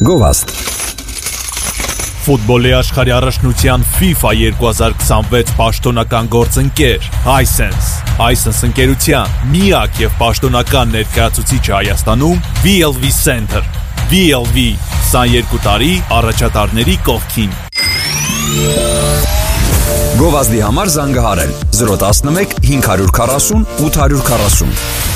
Գովաստ։ Ֆուտբոլի աշխարհի առաջնության FIFA 2026 պաշտոնական գործընկեր Hisense ընկերության միակ եւ պաշտոնական ներկայացուցիչը Հայաստանում VLV Center, VLV 22 տարի առաջատարների կողքին։ Գովազդի համար զանգահարել 011 540 840